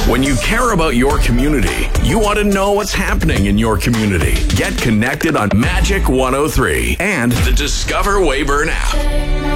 When you care about your community, you want to know what's happening in your community. Get connected on Magic 103 and the Discover Weyburn app.